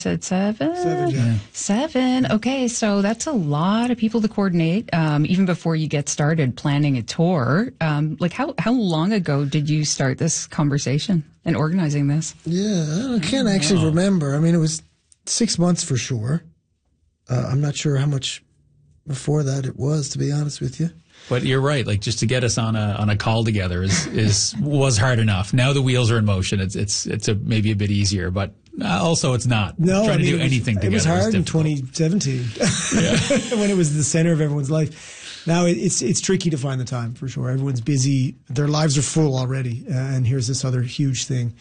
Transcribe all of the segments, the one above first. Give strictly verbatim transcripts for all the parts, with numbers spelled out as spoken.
Said seven? Seven, yeah. Seven. Okay, so that's a lot of people to coordinate, um, even before you get started planning a tour. Um, like, how, how long ago did you start this conversation and organizing this? Yeah, I can't actually remember. I mean, it was six months for sure. Uh, I'm not sure how much before that it was, to be honest with you. But you're right. Like, just to get us on a on a call together is is was hard enough. Now the wheels are in motion. It's it's it's a, maybe a bit easier, but also it's not. No, trying I mean, to do it was, anything together. It was hard is in difficult. twenty seventeen Yeah. when it was the center of everyone's life. Now it, it's it's tricky to find the time for sure. Everyone's busy. Their lives are full already, uh, and here's this other huge thing.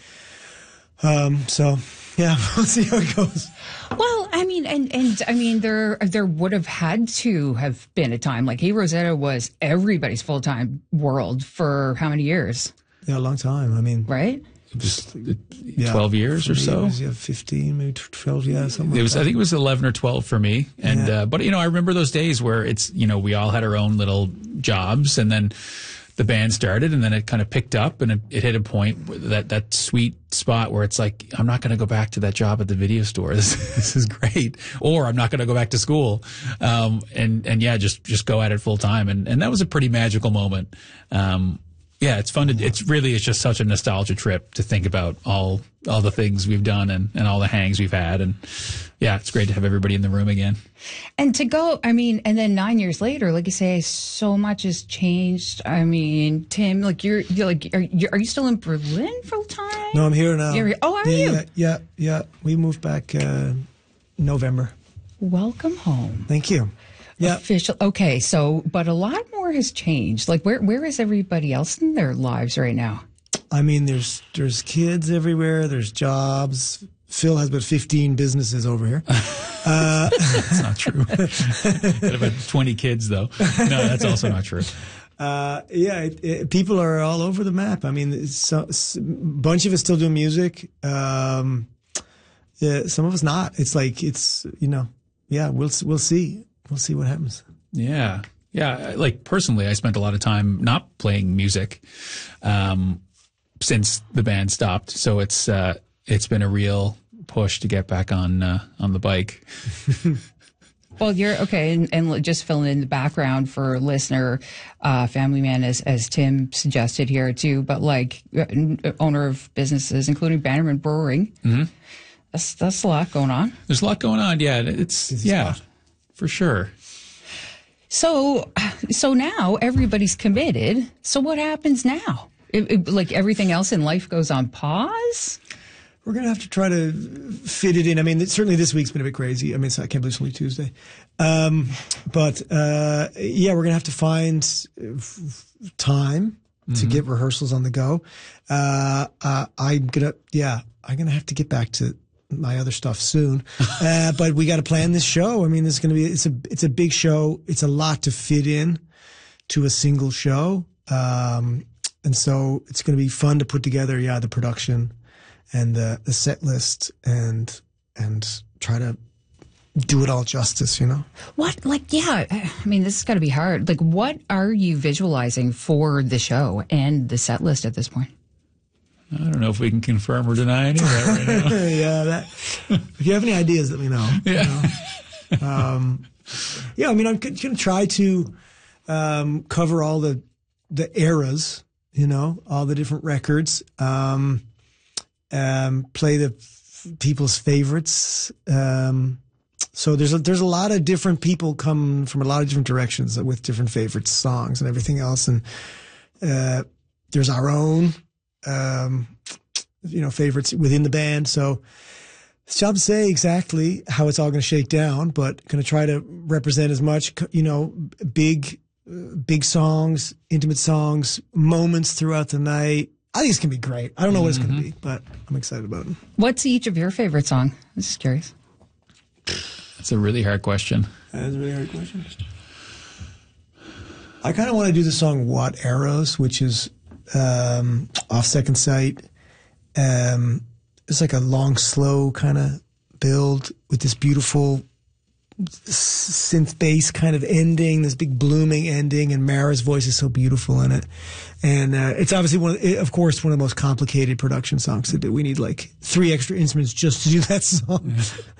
Um, so yeah, we'll see how it goes. Well, I mean, and, and I mean, there there would have had to have been a time like Hey Rosetta was everybody's full time world for how many years? Yeah, a long time. I mean, right? Just yeah, twelve years or so. Years, yeah, fifteen, maybe twelve. Yeah, something. It was. Like I that. think it was eleven or twelve for me. And Yeah. uh, but you know, I remember those days where it's you know we all had our own little jobs, and then the band started, and then it kind of picked up, and it, it hit a point where that that sweet spot where it's like, I'm not going to go back to that job at the video store. This, this is great, or I'm not going to go back to school, um, and and yeah, just just go at it full time, and and that was a pretty magical moment. Um, Yeah, it's fun to, it's really, it's just such a nostalgia trip to think about all, all the things we've done and, and all the hangs we've had. And yeah, it's great to have everybody in the room again. And to go, I mean, and then nine years later, like you say, so much has changed. I mean, Tim, like you're, you're like, are you, are you still in Berlin full time? No, I'm here now. You're, oh, are yeah, you? Yeah, yeah, yeah. We moved back uh, November. Welcome home. Thank you. Yeah. Official. Okay, so, but a lot more has changed. Like, where where is everybody else in their lives right now? I mean, there's there's kids everywhere. There's jobs. Phil has about fifteen businesses over here. Uh, That's not true. Got about twenty kids, though. No, that's also not true. Uh, yeah, it, it, people are all over the map. I mean, so, a bunch of us still do music. Um, yeah, some of us not. It's like it's you know, yeah, we'll we'll see. We'll see what happens. Yeah. Yeah. Like personally, I spent a lot of time not playing music, um, since the band stopped. So it's, uh, it's been a real push to get back on, uh, on the bike. Well, you're okay, and, and just filling in the background for listener, uh, family man, as as Tim suggested here too. But like owner of businesses, including Bannerman Brewing, mm-hmm. that's that's a lot going on. There's a lot going on. Yeah. It's, It's yeah. spot. For sure. So, so now everybody's committed. So what happens now? It, it, like everything else in life goes on pause? We're going to have to try to fit it in. I mean, certainly this week's been a bit crazy. I mean, I can't believe it's only Tuesday. Um, but, uh, yeah, we're going to have to find f- time to mm-hmm. get rehearsals on the go. Uh, uh, I'm going to, yeah, I'm going to have to get back to my other stuff soon. Uh, but we got to plan this show. I mean, this is going to be, it's a, it's a big show. It's a lot to fit in to a single show. Um, and so it's going to be fun to put together, yeah, the production and the, the set list and, and try to do it all justice, you know? What, like, yeah, I mean, this has got to be hard. Like, what are you visualizing for the show and the set list at this point? I don't know if we can confirm or deny any of that right now. yeah, that, if you have any ideas, let me know. Yeah. You know? Um, yeah, I mean, I'm going to try to um, cover all the the eras, you know, all the different records, um, um, play the f- people's favorites. Um, so there's a, there's a lot of different people come from a lot of different directions with different favorite songs and everything else. And uh, there's our own um, you know, favorites within the band. So it's job to say exactly how it's all going to shake down, but going to try to represent as much, you know, big, uh, big songs, intimate songs, moments throughout the night. I think it's going to be great. I don't know what it's going to be, but I'm excited about it. What's each of your favorite song? I'm just curious. That's a really hard question. That is a really hard question. I kind of want to do the song What Arrows, which is um, off Second Sight. Um, it's like a long, slow kind of build with this beautiful synth bass kind of ending, this big blooming ending, and Mara's voice is so beautiful in it. And uh, it's obviously one, of, of course, one of the most complicated production songs to do. We need like three extra instruments just to do that song.